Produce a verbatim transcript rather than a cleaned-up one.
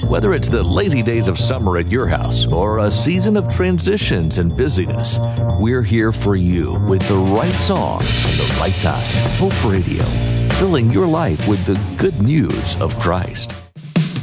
Whether it's the lazy days of summer at your house or a season of transitions and busyness, we're here for you with the right song at the right time. Hope Radio, filling your life with the good news of Christ.